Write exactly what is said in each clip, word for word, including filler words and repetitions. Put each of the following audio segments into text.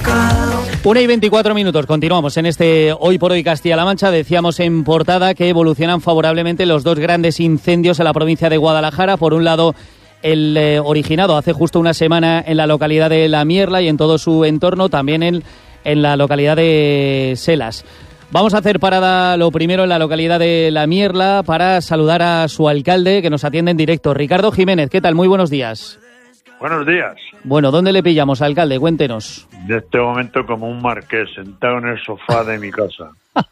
Una y veinticuatro minutos, continuamos en este Hoy por Hoy Castilla-La Mancha. Decíamos en portada que evolucionan favorablemente los dos grandes incendios en la provincia de Guadalajara. Por un lado, el eh, originado hace justo una semana en la localidad de La Mierla y en todo su entorno, también en, en la localidad de Selas. Vamos a hacer parada lo primero en la localidad de La Mierla para saludar a su alcalde, que nos atiende en directo. Ricardo Jiménez, ¿qué tal? Muy buenos días. Buenos días. Bueno, ¿dónde le pillamos, alcalde? Cuéntenos. De este momento como un marqués, sentado en el sofá de mi casa.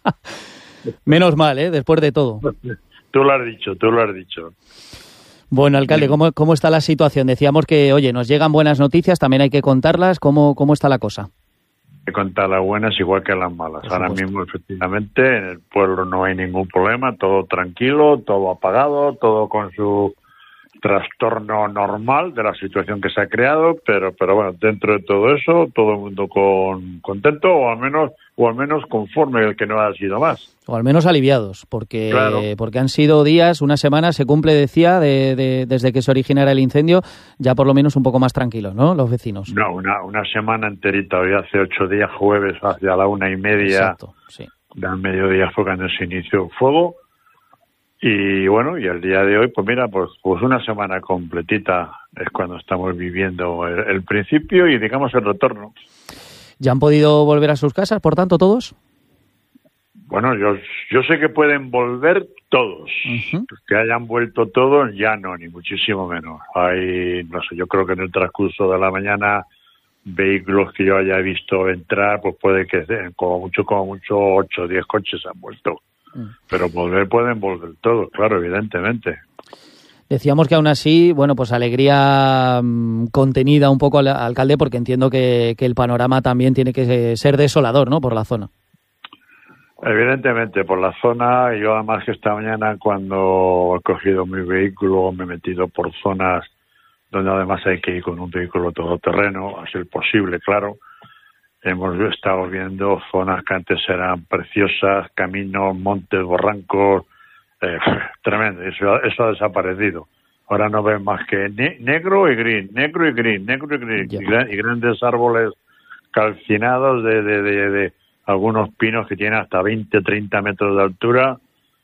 Menos mal, ¿eh? Después de todo. Tú lo has dicho, tú lo has dicho. Bueno, alcalde, ¿cómo, cómo está la situación? Decíamos que, oye, nos llegan buenas noticias, también hay que contarlas. ¿Cómo, cómo está la cosa? Hay que contar las buenas igual que las malas. Ahora mismo, efectivamente, en el pueblo no hay ningún problema, todo tranquilo, todo apagado, todo con su trastorno normal de la situación que se ha creado, pero pero bueno, dentro de todo eso, todo el mundo con contento, o al menos o al menos conforme, el que no ha sido más. O al menos aliviados, porque claro. porque han sido días, una semana, se cumple, decía, de, de, desde que se originara el incendio, ya por lo menos un poco más tranquilos, ¿no?, los vecinos. No, una, una semana enterita, hoy hace ocho días, jueves, hacia la una y media. Exacto, sí. Del mediodía fue cuando se inició el fuego. Y bueno, y el día de hoy, pues mira, pues, pues una semana completita es cuando estamos viviendo el, el principio y digamos el retorno. ¿Ya han podido volver a sus casas, por tanto, todos? Bueno, yo yo sé que pueden volver todos. Uh-huh. Que hayan vuelto todos, ya no, ni muchísimo menos. Hay, no sé, yo creo que en el transcurso de la mañana, vehículos que yo haya visto entrar, pues puede que como mucho, como mucho, ocho o diez coches han vuelto. Pero volver pueden volver todos, claro, evidentemente. Decíamos que aún así, bueno, pues alegría mmm, contenida un poco al alcalde, porque entiendo que, que el panorama también tiene que ser desolador, ¿no?, por la zona. Evidentemente, por la zona. Yo además que esta mañana cuando he cogido mi vehículo me he metido por zonas donde además hay que ir con un vehículo todoterreno, a ser posible, claro. Hemos estado viendo zonas que antes eran preciosas, caminos, montes, barrancos, eh, tremendo. Eso, eso ha desaparecido. Ahora no ven más que ne- negro y gris, negro y gris, negro y gris, y, gran, y grandes árboles calcinados de, de, de, de algunos pinos que tienen hasta veinte, treinta metros de altura.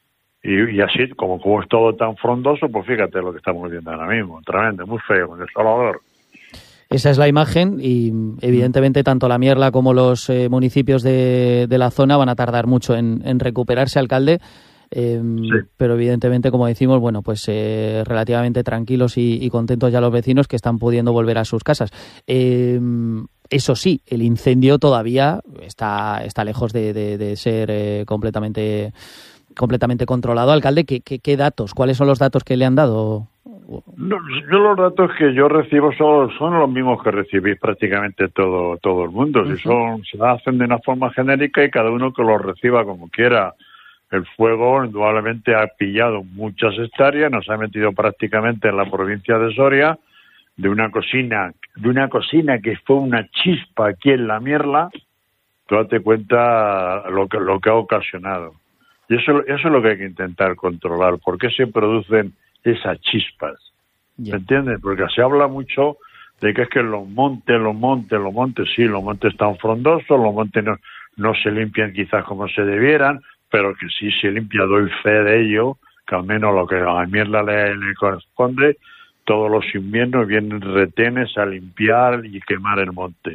Y, y así, como, como es todo tan frondoso, pues fíjate lo que estamos viendo ahora mismo. Tremendo, muy feo, desolador. Esa es la imagen y evidentemente tanto La Mierla como los eh, municipios de, de la zona van a tardar mucho en, en recuperarse, alcalde, eh, sí. Pero evidentemente, como decimos, bueno, pues eh, relativamente tranquilos y, y contentos ya los vecinos que están pudiendo volver a sus casas. Eh, eso sí, el incendio todavía está, está lejos de, de, de ser eh, completamente, completamente controlado. Alcalde, ¿qué, qué, ¿qué datos? ¿Cuáles son los datos que le han dado? No, yo los datos que yo recibo son, son los mismos que recibís prácticamente todo todo el mundo. Uh-huh. Si son, se hacen de una forma genérica y cada uno que los reciba como quiera. El fuego indudablemente ha pillado muchas hectáreas, nos ha metido prácticamente en la provincia de Soria, de una cocina, de una cocina que fue una chispa aquí en La Mierla. Tú date cuenta lo que lo que ha ocasionado. Y eso, eso es lo que hay que intentar controlar. ¿Por qué se producen esas chispas? ¿Me entiendes? Porque se habla mucho de que es que los montes, los montes, los montes, sí, los montes están frondosos, los montes no, no se limpian quizás como se debieran, pero que sí se limpia, doy fe de ello, que al menos lo que a La Mierla le, le corresponde, todos los inviernos vienen retenes a limpiar y quemar el monte.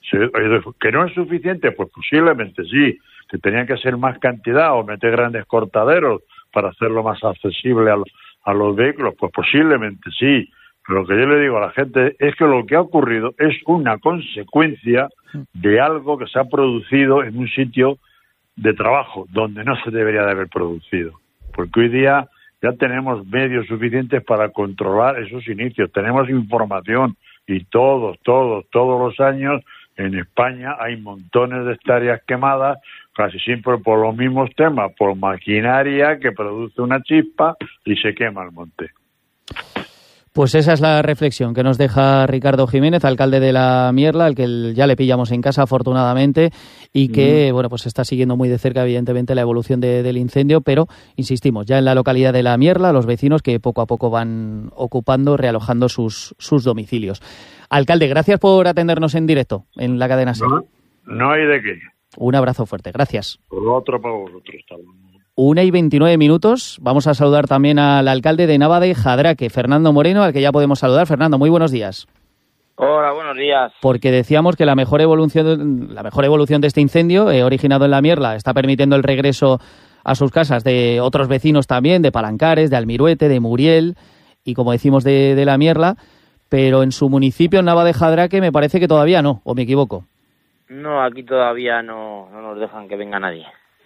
¿Que no es suficiente? Pues posiblemente sí, que tenía que ser más cantidad o meter grandes cortaderos para hacerlo más accesible a los a los vehículos, pues posiblemente sí, pero lo que yo le digo a la gente es que lo que ha ocurrido es una consecuencia de algo que se ha producido en un sitio de trabajo donde no se debería de haber producido, porque hoy día ya tenemos medios suficientes para controlar esos inicios, tenemos información y todos, todos, todos los años en España hay montones de hectáreas quemadas, casi siempre por los mismos temas, por maquinaria que produce una chispa y se quema el monte. Pues esa es la reflexión que nos deja Ricardo Jiménez, alcalde de La Mierla, al que ya le pillamos en casa afortunadamente y que mm. bueno, pues está siguiendo muy de cerca evidentemente la evolución de, del incendio, pero insistimos, ya en la localidad de La Mierla, los vecinos que poco a poco van ocupando, realojando sus, sus domicilios. Alcalde, gracias por atendernos en directo en la cadena SER. No, No hay de qué. Un abrazo fuerte, gracias. Otro para vosotros. Una y veintinueve minutos. Vamos a saludar también al alcalde de Nava de Jadraque, Fernando Moreno, al que ya podemos saludar. Fernando, muy buenos días. Hola, buenos días. Porque decíamos que la mejor evolución, la mejor evolución de este incendio, eh, originado en La Mierla, está permitiendo el regreso a sus casas de otros vecinos también, de Palancares, de Almiruete, de Muriel y, como decimos, de, de La Mierla, pero en su municipio, en Nava de Jadraque, me parece que todavía no, ¿o me equivoco? No, aquí todavía no, no nos dejan que venga nadie.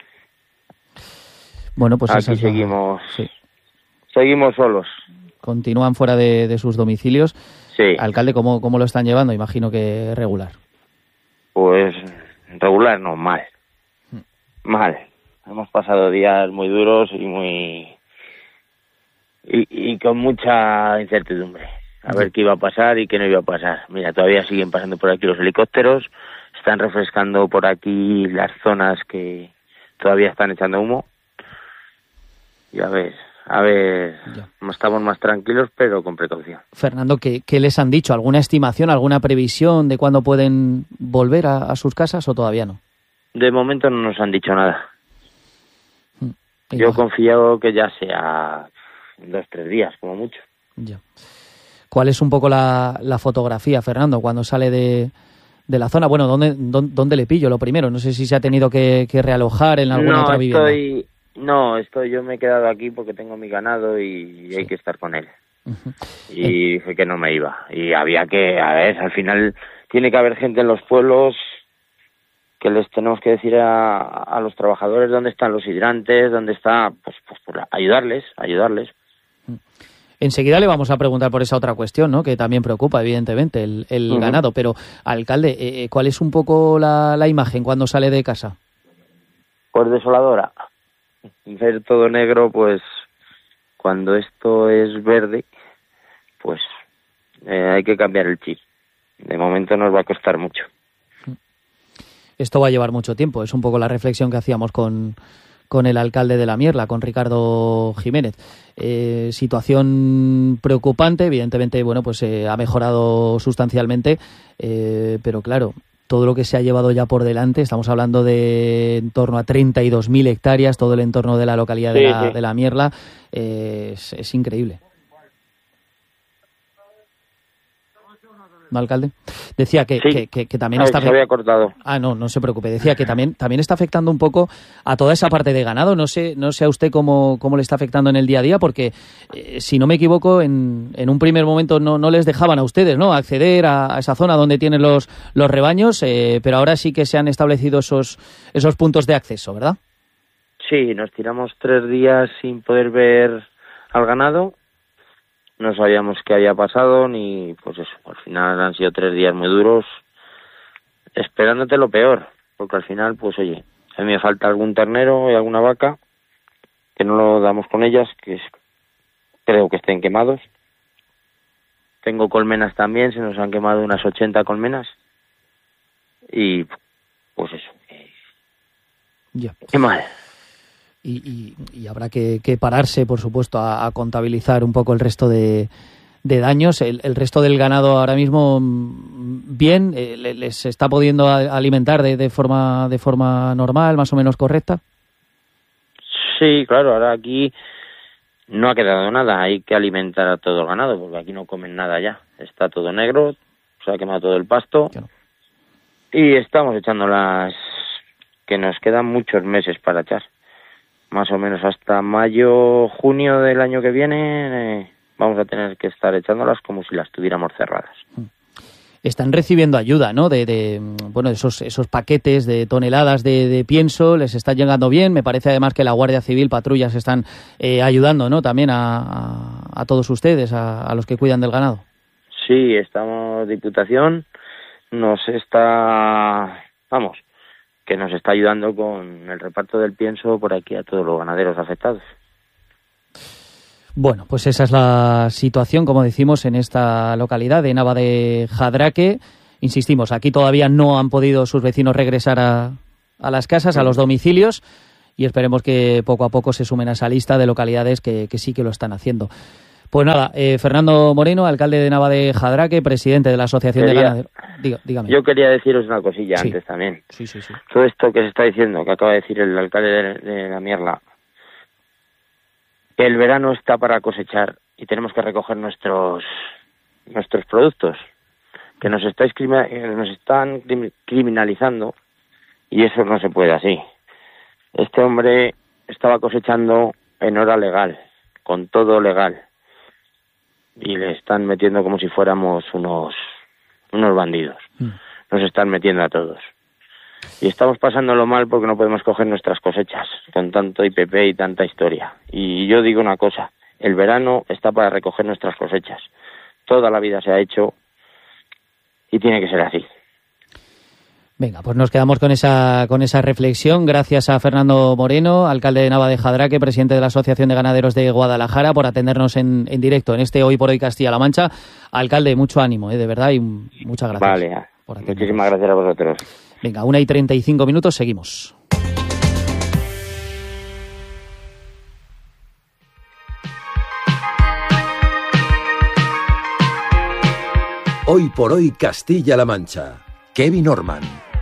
Bueno, pues aquí es seguimos, sí. seguimos solos. Continúan fuera de, de sus domicilios. Sí. Alcalde, ¿cómo, ¿cómo lo están llevando? Imagino que regular. Pues regular no, mal. Hmm. Mal. Hemos pasado días muy duros y muy y, y con mucha incertidumbre. A sí. ver qué iba a pasar y qué no iba a pasar. Mira, todavía siguen pasando por aquí los helicópteros, están refrescando por aquí las zonas que todavía están echando humo. Y a ver, a ver, ya. estamos más tranquilos, pero con precaución. Fernando, ¿qué, ¿qué les han dicho? ¿Alguna estimación, alguna previsión de cuándo pueden volver a, a sus casas o todavía no? De momento no nos han dicho nada. Mm, Yo confío que ya sea en dos, tres días, como mucho. Ya. ¿Cuál es un poco la, la fotografía, Fernando, cuando sale de, de la zona? Bueno, ¿dónde, dónde, ¿dónde le pillo lo primero? No sé si se ha tenido que, que realojar en alguna no, otra vivienda. Estoy... No, estoy, yo me he quedado aquí porque tengo mi ganado y sí. hay que estar con él. Uh-huh. Y eh. dije que no me iba. Y había que, a ver, al final tiene que haber gente en los pueblos que les tenemos que decir a, a los trabajadores dónde están los hidrantes, dónde está, pues, pues, pues ayudarles, ayudarles. Enseguida le vamos a preguntar por esa otra cuestión, ¿no? Que también preocupa, evidentemente, el, el uh-huh. ganado. Pero, alcalde, eh, ¿cuál es un poco la, la imagen cuando sale de casa? Pues desoladora. Ver todo negro, pues cuando esto es verde, pues eh, hay que cambiar el chip. De momento nos va a costar mucho. Esto va a llevar mucho tiempo, es un poco la reflexión que hacíamos con, con el alcalde de La Mierla, con Ricardo Jiménez. Eh, situación preocupante, evidentemente, bueno, pues eh, ha mejorado sustancialmente, eh, pero claro, todo lo que se ha llevado ya por delante, estamos hablando de en torno a treinta y dos mil hectáreas, todo el entorno de la localidad de, sí, la, sí. de La Mierla, eh, es, es increíble. ¿No, alcalde? Decía que, sí. que, que, que también Ay, está... Se había cortado. Ah, no, no se preocupe. Decía que también también está afectando un poco a toda esa parte de ganado. No sé no sé a usted cómo, cómo le está afectando en el día a día, porque, eh, si no me equivoco, en, en un primer momento no, no les dejaban a ustedes, ¿no?, acceder a, a esa zona donde tienen los, los rebaños, eh, pero ahora sí que se han establecido esos, esos puntos de acceso, ¿verdad? Sí, nos tiramos tres días sin poder ver al ganado. No sabíamos qué había pasado, ni pues eso, al final han sido tres días muy duros, esperándote lo peor, porque al final, pues oye, a mí me falta algún ternero y alguna vaca, que no lo damos con ellas, que es, creo que estén quemados. Tengo colmenas también, se nos han quemado unas ochenta colmenas, y pues eso, ya. Qué mal. Y, y, y habrá que, que pararse, por supuesto, a, a contabilizar un poco el resto de, de daños. El, el resto del ganado ahora mismo, bien, eh, les está pudiendo alimentar de, de forma de forma normal, más o menos correcta. Sí, claro, ahora aquí no ha quedado nada, hay que alimentar a todo el ganado, porque aquí no comen nada ya. Está todo negro, se ha quemado todo el pasto, claro. Y estamos echando las que nos quedan muchos meses para echar. Más o menos hasta mayo, junio del año que viene, eh, vamos a tener que estar echándolas como si las tuviéramos cerradas. Están recibiendo ayuda, ¿no? De, de bueno, esos esos paquetes de toneladas de, de pienso, les está llegando bien. Me parece además que la Guardia Civil, patrullas están eh, ayudando, ¿no? También a, a, a todos ustedes, a, a los que cuidan del ganado. Sí, estamos, Diputación nos está, vamos, que nos está ayudando con el reparto del pienso por aquí a todos los ganaderos afectados. Bueno, pues esa es la situación, como decimos, en esta localidad de Nava de Jadraque. Insistimos, aquí todavía no han podido sus vecinos regresar a, a las casas, a los domicilios, y esperemos que poco a poco se sumen a esa lista de localidades que, que sí que lo están haciendo. Pues nada, eh, Fernando Moreno, alcalde de Nava de Jadraque, presidente de la Asociación quería, de Ganaderos. Diga, dígame. Yo quería deciros una cosilla sí. antes también. Sí, sí, sí. Todo esto que se está diciendo, que acaba de decir el alcalde de, de la Mierla, que el verano está para cosechar y tenemos que recoger nuestros nuestros productos, que nos estáis nos están criminalizando, y eso no se puede así. Este hombre estaba cosechando en hora legal, con todo legal, y le están metiendo como si fuéramos unos unos bandidos. Mm. Nos están metiendo a todos. Y estamos pasándolo mal porque no podemos coger nuestras cosechas con tanto I P P y tanta historia. Y yo digo una cosa, el verano está para recoger nuestras cosechas. Toda la vida se ha hecho y tiene que ser así. Venga, pues nos quedamos con esa con esa reflexión. Gracias a Fernando Moreno, alcalde de Nava de Jadraque, presidente de la Asociación de Ganaderos de Guadalajara, por atendernos en, en directo en este Hoy por Hoy Castilla-La Mancha. Alcalde, mucho ánimo, ¿eh? De verdad, y muchas gracias. Vale, muchísimas gracias a vosotros. Venga, una y treinta y cinco minutos, seguimos. Hoy por Hoy Castilla-La Mancha. Kevin Orman.